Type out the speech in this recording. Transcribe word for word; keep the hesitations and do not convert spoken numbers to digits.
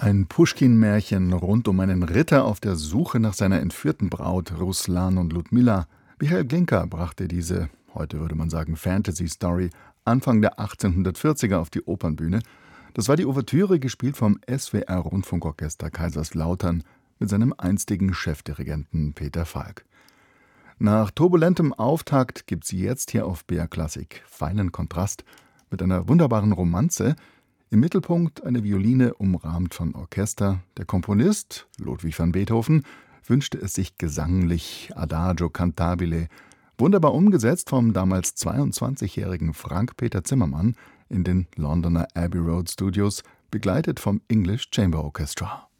Ein Puschkin-Märchen rund um einen Ritter auf der Suche nach seiner entführten Braut Ruslan und Ludmilla. Michael Glinka brachte diese, heute würde man sagen Fantasy-Story, Anfang der achtzehnhundertvierziger auf die Opernbühne. Das war die Ouvertüre, gespielt vom S W R-Rundfunkorchester Kaiserslautern mit seinem einstigen Chefdirigenten Peter Falk. Nach turbulentem Auftakt gibt's jetzt hier auf B R Klassik feinen Kontrast mit einer wunderbaren Romanze. Im Mittelpunkt eine Violine, umrahmt von Orchester. Der Komponist, Ludwig van Beethoven, wünschte es sich gesanglich, Adagio cantabile, wunderbar umgesetzt vom damals zweiundzwanzigjährigen Frank-Peter Zimmermann in den Londoner Abbey Road Studios, begleitet vom English Chamber Orchestra.